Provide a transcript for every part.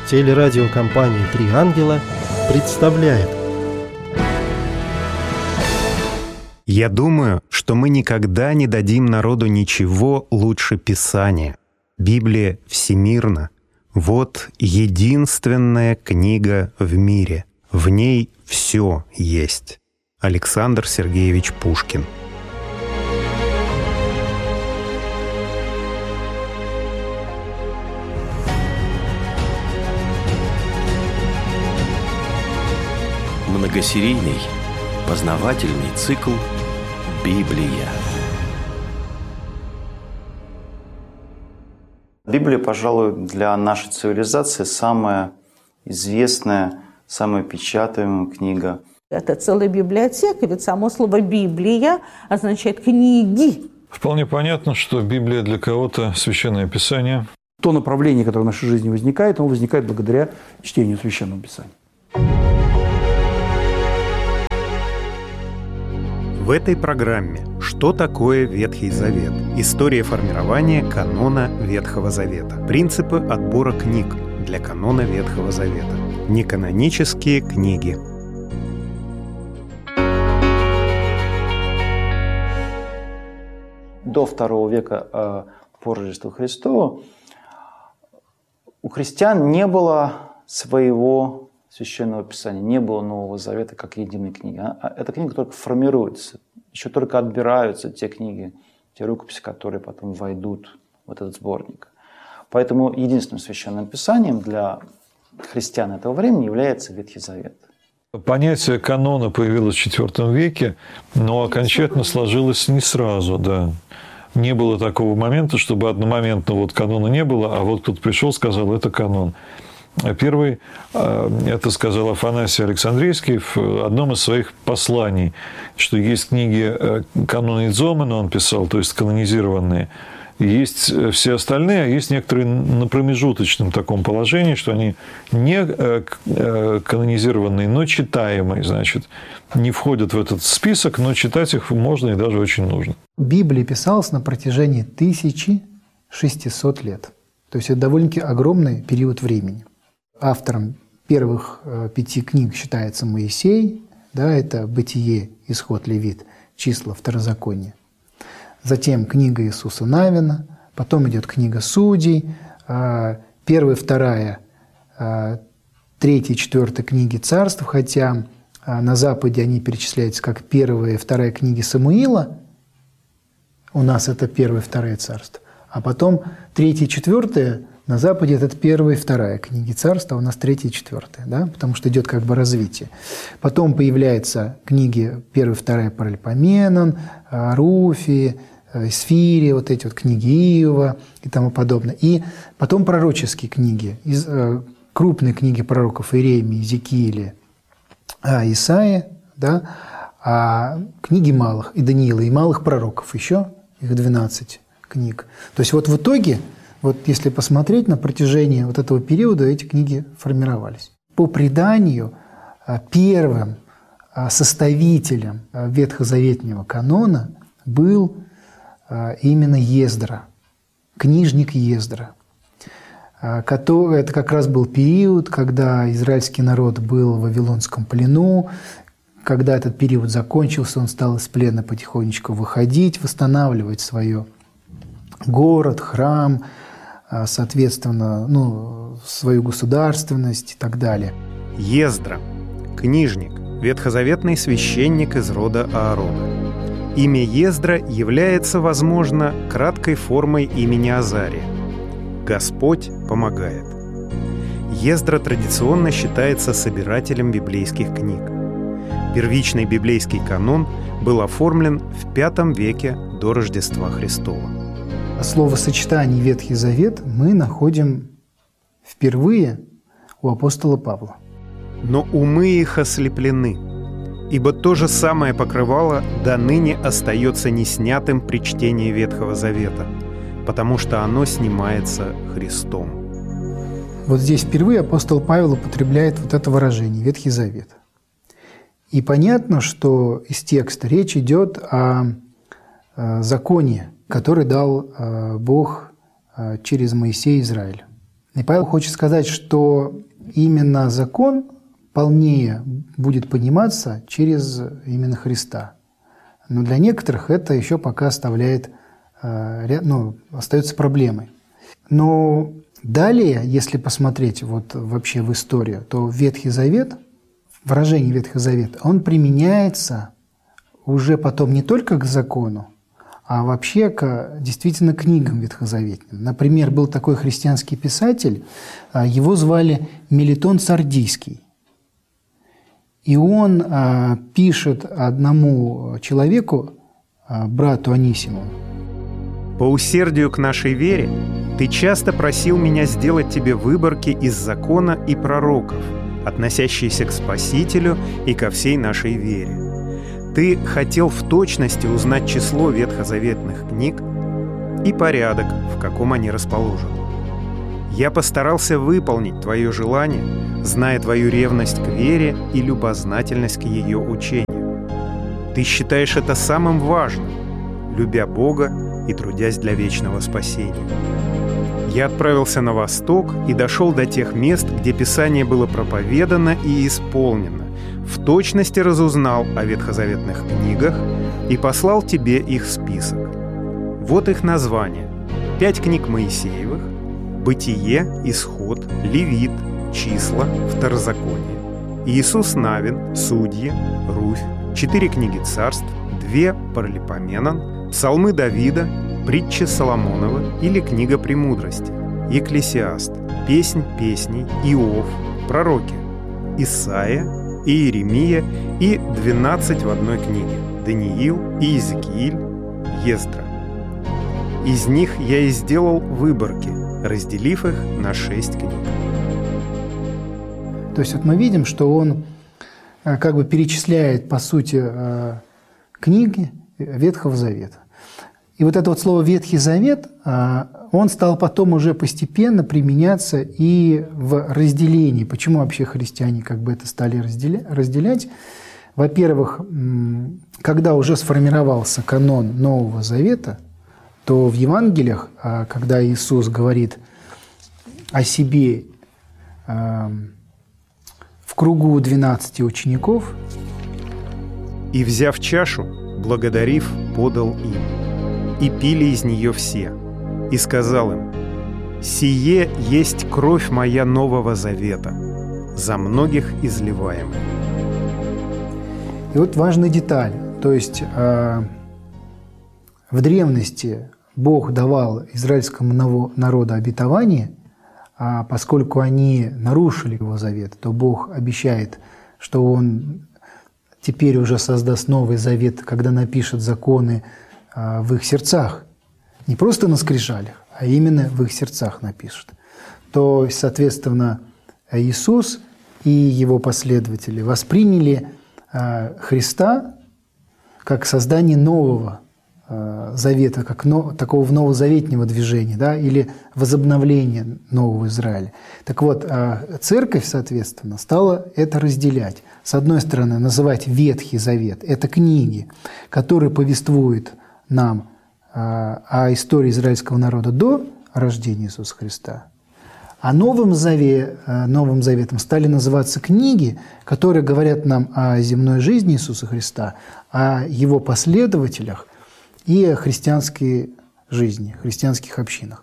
Телерадиокомпания «Три ангела» представляет. Я думаю, что мы никогда не дадим народу ничего лучше Писания. Библия всемирна. Вот единственная книга в мире. В ней все есть. Александр Сергеевич Пушкин. Многосерийный познавательный цикл «Библия». Библия, пожалуй, для нашей цивилизации самая известная, самая печатаемая книга. Это целая библиотека, ведь само слово «Библия» означает «книги». Вполне понятно, что Библия для кого-то священное писание. То направление, которое в нашей жизни возникает, оно возникает благодаря чтению священного писания. В этой программе «Что такое Ветхий Завет?» История формирования канона Ветхого Завета. Принципы отбора книг для канона Ветхого Завета. Неканонические книги. До II века по Рождеству Христову у христиан не было своего священного писания, не было Нового Завета как единой книги. Эта книга только формируется, еще только отбираются те книги, те рукописи, которые потом войдут в этот сборник. Поэтому единственным священным писанием для христиан этого времени является Ветхий Завет. Понятие канона появилось в IV веке, но окончательно сложилось не сразу, да. Не было такого момента, чтобы одномоментно вот канона не было, а вот кто-то пришел, сказал, это канон. Первый это сказал Афанасий Александрийский в одном из своих посланий, что есть книги канонизомы, он писал, то есть канонизированные, есть все остальные, а есть некоторые на промежуточном таком положении, что они не канонизированные, но читаемые, значит, не входят в этот список, но читать их можно и даже очень нужно. Библия писалась на протяжении 1600 лет. То есть это довольно-таки огромный период времени. Автором первых 5 книг считается Моисей, да, это Бытие, Исход, Левит, Числа, Второзаконие. Затем книга Иисуса Навина, потом идет книга Судей, 1, 2, 3, 4 книги Царств, хотя на Западе они перечисляются как 1 и 2 книги Самуила, у нас это 1 и 2 Царства, а потом 3 и 4 на Западе это 1 и 2 книги Царства, а у нас 3 и 4, да? Потому что идет как бы развитие. Потом появляются книги 1 и 2 Паралипоменон, Руфи, Сфири, вот эти вот книги Иова и тому подобное. И потом пророческие книги, крупные книги пророков Иеремии, Иезекииля, Исаии, да? А книги малых, и Даниила, и малых пророков еще, их 12 книг. То есть вот в итоге, вот если посмотреть на протяжении вот этого периода, эти книги формировались. По преданию, первым составителем ветхозаветного канона был именно Ездра, книжник Ездра. Это как раз был период, когда израильский народ был в Вавилонском плену. Когда этот период закончился, он стал из плена потихонечку выходить, восстанавливать свой город, храм, соответственно, свою государственность и так далее. Ездра – книжник, ветхозаветный священник из рода Аарона. Имя Ездра является, возможно, краткой формой имени Азария. Господь помогает. Ездра традиционно считается собирателем библейских книг. Первичный библейский канон был оформлен в V веке до Рождества Христова. Словосочетание «Ветхий Завет» мы находим впервые у апостола Павла. Но умы их ослеплены, ибо то же самое покрывало до ныне остается неснятым при чтении Ветхого Завета, потому что оно снимается Христом. Вот здесь впервые апостол Павел употребляет вот это выражение «Ветхий Завет». И понятно, что из текста речь идет о законе, который дал Бог через Моисея Израилю. И Павел хочет сказать, что именно закон полнее будет пониматься через именно Христа. Но для некоторых это еще пока остается проблемой. Но далее, если посмотреть вот вообще в историю, то Ветхий Завет, выражение Ветхого Завета, он применяется уже потом не только к закону, а вообще действительно книгам ветхозаветным. Например, был такой христианский писатель, его звали Мелитон Сардийский. И он пишет одному человеку, брату Анисиму: «По усердию к нашей вере ты часто просил меня сделать тебе выборки из закона и пророков, относящиеся к Спасителю и ко всей нашей вере. Ты хотел в точности узнать число ветхозаветных книг и порядок, в каком они расположены. Я постарался выполнить твое желание, зная твою ревность к вере и любознательность к ее учению. Ты считаешь это самым важным, любя Бога и трудясь для вечного спасения. Я отправился на восток и дошел до тех мест, где Писание было проповедано и исполнено, в точности разузнал о ветхозаветных книгах и послал тебе их список. Вот их названия: 5 книг Моисеевых, Бытие, Исход, Левит, Числа, Второзаконие, Иисус Навин, Судьи, Руфь, 4 книги Царств, 2 Паралипоменон, Псалмы Давида, Притчи Соломоновы или Книга Премудрости, Екклесиаст, Песнь песней, Иов, Пророки, Исаия, Иеремия и 12 в одной книге – Даниил, Иезекииль, Ездра. Из них я и сделал выборки, разделив их на 6 книг». То есть вот мы видим, что он как бы перечисляет, по сути, книги Ветхого Завета. И вот это вот слово «Ветхий Завет», он стал потом уже постепенно применяться и в разделении. Почему вообще христиане как бы это стали разделять? Во-первых, когда уже сформировался канон Нового Завета, то в Евангелиях, когда Иисус говорит о себе в кругу 12 учеников: «И, взяв чашу, благодарив, подал им. И пили из нее все. И сказал им: сие есть кровь моя Нового Завета, за многих изливаемая». И вот важная деталь. То есть в древности Бог давал израильскому народу обетование, а поскольку они нарушили его завет, то Бог обещает, что Он теперь уже создаст новый завет, когда напишет законы в их сердцах. Не просто на скрижалях, а именно в их сердцах напишет. То, соответственно, Иисус и его последователи восприняли Христа как создание нового завета, как такого новозаветнего движения, да, или возобновления нового Израиля. Так вот, церковь, соответственно, стала это разделять. С одной стороны, называть Ветхий Завет – это книги, которые повествуют нам о истории израильского народа до рождения Иисуса Христа. А Новым Заветом стали называться книги, которые говорят нам о земной жизни Иисуса Христа, о Его последователях и о христианской жизни, христианских общинах.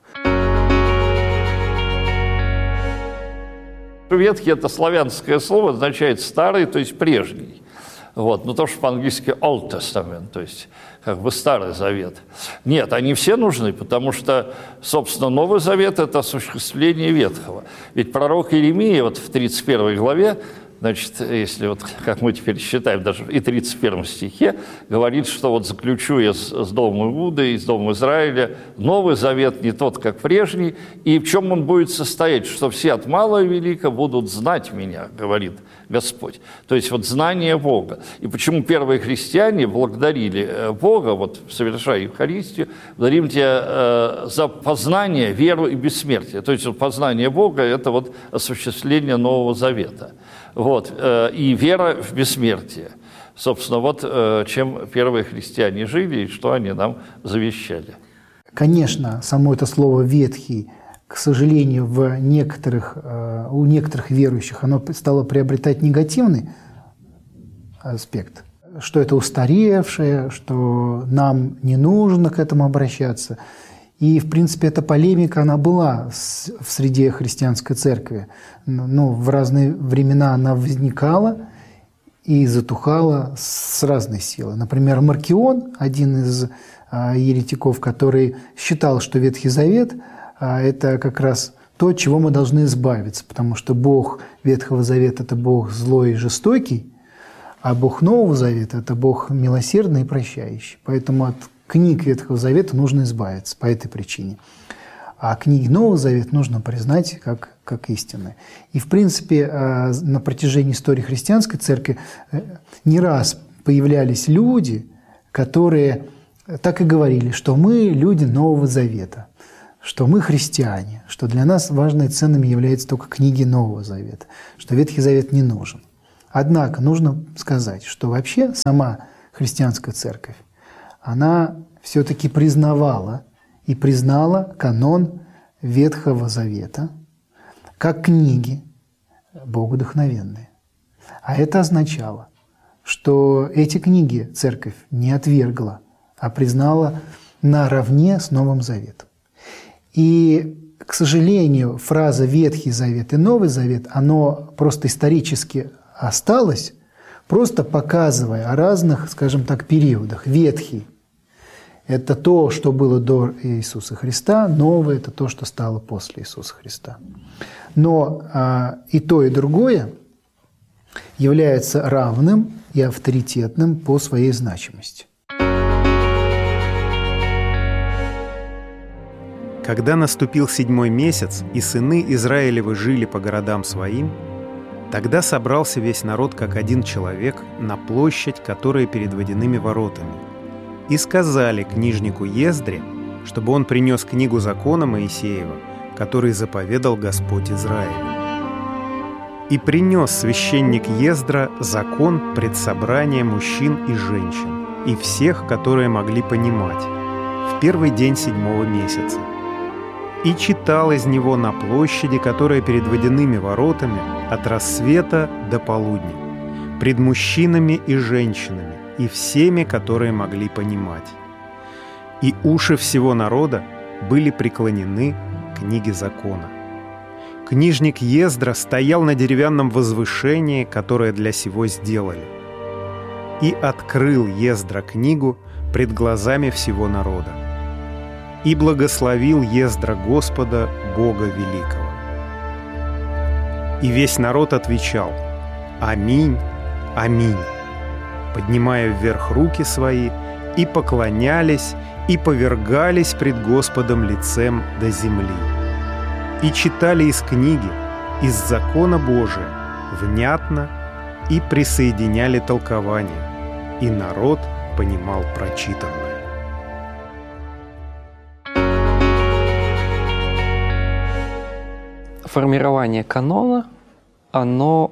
Ветхий – это славянское слово, означает «старый», то есть «прежний». Вот. Ну, то, что по-английски Old Testament, то есть как бы Старый Завет. Нет, они все нужны, потому что, собственно, Новый Завет – это осуществление Ветхого. Ведь пророк Иеремия вот в 31 главе, значит, если вот, как мы теперь считаем, даже и 31 стихе, говорит, что вот заключу я с домом Иуды и с домом Израиля Новый Завет, не тот, как прежний, и в чем он будет состоять, что все от малого и велика будут знать меня, говорит Господь. То есть вот знание Бога. И почему первые христиане благодарили Бога, вот совершая Евхаристию, благодарим Тебя за познание, веру и бессмертие. То есть вот познание Бога – это вот осуществление Нового Завета. Вот. И вера в бессмертие. Собственно, вот чем первые христиане жили и что они нам завещали. Конечно, само это слово «ветхий», к сожалению, у некоторых верующих оно стало приобретать негативный аспект, что это устаревшее, что нам не нужно к этому обращаться. И, в принципе, эта полемика, она была в среде христианской церкви. Но в разные времена она возникала и затухала с разной силой. Например, Маркион, один из еретиков, который считал, что Ветхий Завет – это как раз то, от чего мы должны избавиться, потому что Бог Ветхого Завета – это Бог злой и жестокий, а Бог Нового Завета – это Бог милосердный и прощающий. Поэтому от книг Ветхого Завета нужно избавиться по этой причине. А книги Нового Завета нужно признать как истинные. И, в принципе, на протяжении истории христианской церкви не раз появлялись люди, которые так и говорили, что мы люди Нового Завета, что мы христиане, что для нас важной и ценными являются только книги Нового Завета, что Ветхий Завет не нужен. Однако нужно сказать, что вообще сама христианская церковь, она все-таки признавала и признала канон Ветхого Завета как книги богодухновенные. А это означало, что эти книги церковь не отвергла, а признала наравне с Новым Заветом. И, к сожалению, фраза «Ветхий Завет» и «Новый Завет», оно просто исторически осталось, просто показывая о разных, скажем так, периодах. Ветхий – это то, что было до Иисуса Христа, новое – это то, что стало после Иисуса Христа. Но и то, и другое является равным и авторитетным по своей значимости. Когда наступил 7-й месяц, и сыны Израилевы жили по городам своим, тогда собрался весь народ как один человек на площадь, которая перед водяными воротами. И сказали книжнику Ездре, чтобы он принес книгу закона Моисеева, который заповедал Господь Израилю. И принес священник Ездра закон пред собранием мужчин и женщин, и всех, которые могли понимать, в первый день 7-го месяца. И читал из него на площади, которая перед водяными воротами, от рассвета до полудня, пред мужчинами и женщинами, и всеми, которые могли понимать. И уши всего народа были преклонены к книге закона. Книжник Ездра стоял на деревянном возвышении, которое для сего сделали. И открыл Ездра книгу пред глазами всего народа. И благословил Ездра Господа, Бога Великого. И весь народ отвечал: «Аминь, аминь», поднимая вверх руки свои, и поклонялись, и повергались пред Господом лицем до земли. И читали из книги, из закона Божия, внятно, и присоединяли толкование, и народ понимал прочитанное. Формирование канона, оно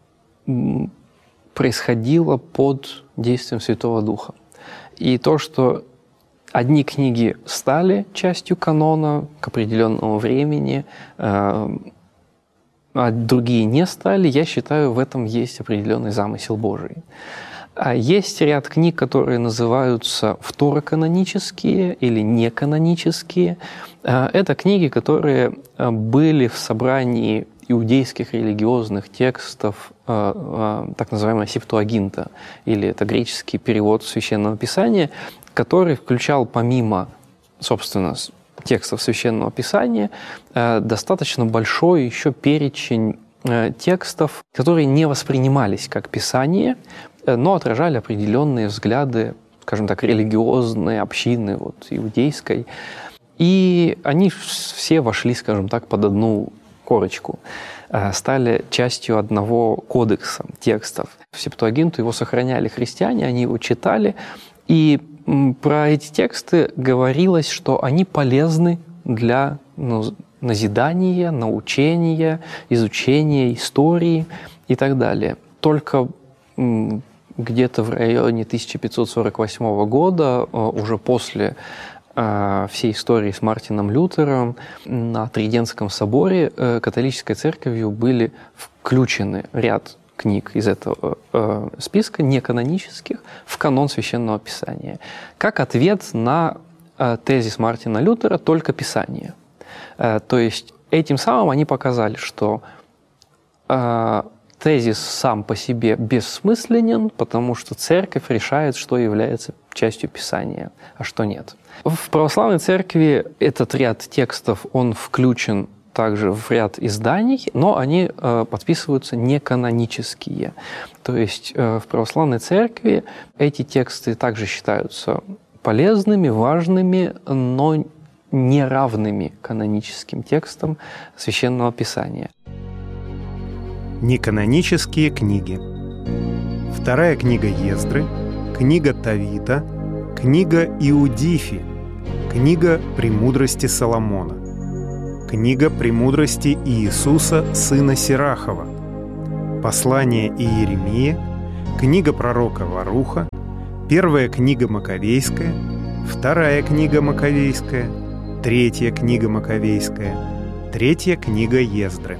происходило под действием Святого Духа. И то, что одни книги стали частью канона к определенному времени, а другие не стали, я считаю, в этом есть определенный замысел Божий. Есть ряд книг, которые называются второканонические или неканонические. Это книги, которые были в собрании иудейских религиозных текстов, так называемого Септуагинта, или это греческий перевод Священного Писания, который включал помимо, собственно, текстов Священного Писания достаточно большой еще перечень текстов, которые не воспринимались как Писание, но отражали определенные взгляды, скажем так, религиозные, общины вот, иудейской. И они все вошли, скажем так, под одну корочку, стали частью одного кодекса текстов. В Септуагинту его сохраняли христиане, они его читали, и про эти тексты говорилось, что они полезны для назидания, научения, изучения истории и так далее. Только где-то в районе 1548 года, уже после всей истории с Мартином Лютером на Тридентском соборе католической церковью были включены ряд книг из этого списка, неканонических, в канон Священного Писания, как ответ на тезис Мартина Лютера «только Писание». То есть этим самым они показали, что тезис сам по себе бессмысленен, потому что церковь решает, что является частью Писания, а что нет. В православной церкви этот ряд текстов, он включен также в ряд изданий, но они подписываются неканонические. То есть в православной церкви эти тексты также считаются полезными, важными, но не равными каноническим текстам Священного Писания. Неканонические книги. Вторая книга Ездры, книга Тавита, книга Иудифи, книга «Премудрости Соломона», книга «Премудрости Иисуса, сына Сирахова», послание Иеремии, книга пророка Варуха, первая книга Маковейская, вторая книга Маковейская, третья книга Маковейская, третья книга Ездры.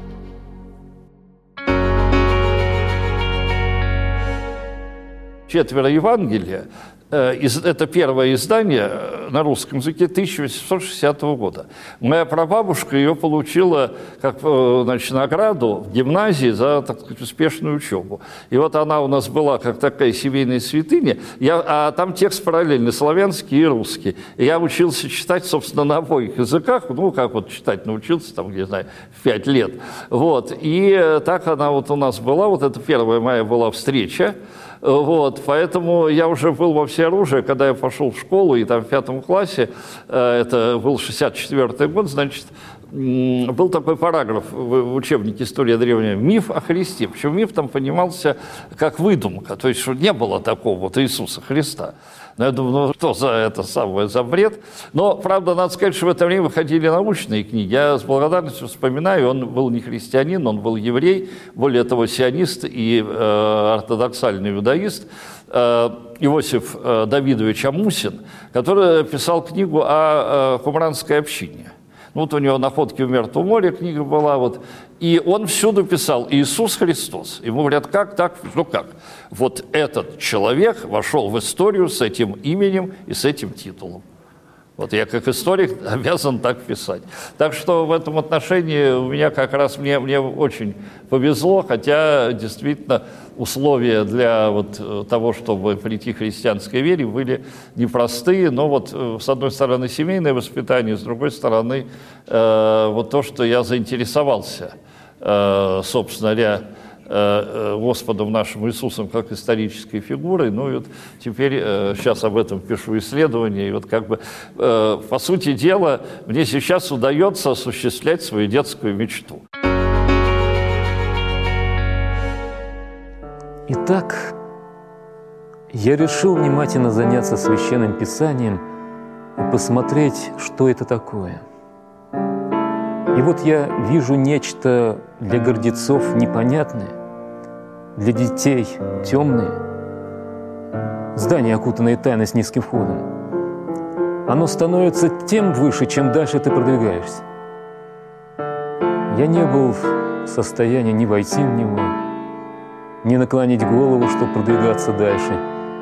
Четверо Евангелия. Это первое издание на русском языке 1860 года. Моя прабабушка ее получила как, значит, награду в гимназии за, так сказать, успешную учебу. И вот она у нас была как такая семейная святыня, а там текст параллельный, славянский и русский. И я учился читать, собственно, на обоих языках, ну, как вот читать научился, там, не знаю, в 5 лет. Вот. И так она вот у нас была, вот это первая моя была встреча. Вот, поэтому я уже был во всеоружии, когда я пошел в школу, и там в 5 классе, это был 64-й год, значит, был такой параграф в учебнике «История древняя» «Миф о Христе». Причем миф там понимался как выдумка, то есть что не было такого вот Иисуса Христа. Но я думаю, ну что за это самое, за бред? Но, правда, надо сказать, что в это время выходили научные книги. Я с благодарностью вспоминаю, он был не христианин, он был еврей, более того, сионист и ортодоксальный иудаист, Иосиф Давидович Амусин, который писал книгу о кумранской общине. Вот у него «Находки в Мертвом море» книга была, вот, и он всюду писал «Иисус Христос». Ему говорят, как так? Ну как? Вот этот человек вошел в историю с этим именем и с этим титулом. Вот я как историк обязан так писать. Так что в этом отношении у меня как раз мне очень повезло, хотя действительно условия для вот того, чтобы прийти к христианской вере, были непростые, но вот с одной стороны семейное воспитание, с другой стороны вот то, что я заинтересовался, собственно говоря, Господом нашим Иисусом как исторической фигурой. Ну и вот теперь сейчас об этом пишу исследования. И вот как бы, по сути дела, мне сейчас удается осуществлять свою детскую мечту. Итак, я решил внимательно заняться Священным Писанием и посмотреть, что это такое. И вот я вижу нечто для гордецов непонятное, для детей темное. Здание, окутанное тайной с низким входом. Оно становится тем выше, чем дальше ты продвигаешься. Я не был в состоянии ни войти в него, ни наклонить голову, чтобы продвигаться дальше.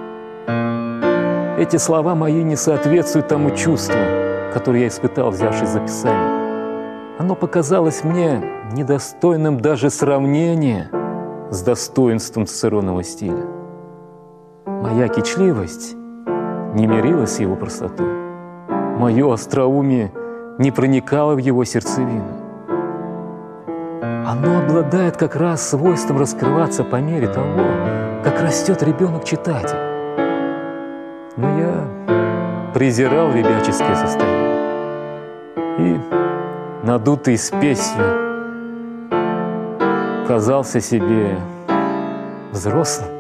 Эти слова мои не соответствуют тому чувству, которое я испытал, взявшись за Писание. Оно показалось мне недостойным даже сравнения с достоинством цицеронова стиля. Моя кичливость не мирилась с его простотой. Мое остроумие не проникало в его сердцевину. Оно обладает как раз свойством раскрываться по мере того, как растет ребенок-читатель. Но я презирал ребяческое состояние и, надутый спесью, казался себе взрослым.